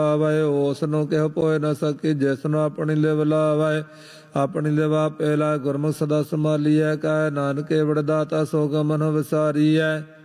ਆਵੈ ਉਸ ਨੂੰ ਕਿਹ ਪੋਇ ਨ ਸਕੀ ਜਿਸ ਨੂੰ ਆਪਣੀ ਲਿਵ ਲਾਵੈ ਆਪਣੀ ਲਿਵ ਆਪੇ ਲਾਇ ਗੁਰਮੁਖ ਸਦਾ ਸੰਭਾਲੀਐ ਕਹਿ ਨਾਨਕ ਏਵੜ ਦਾਤਾ ਸੋ ਗਮਨ ਵਿਸਾਰੀਐ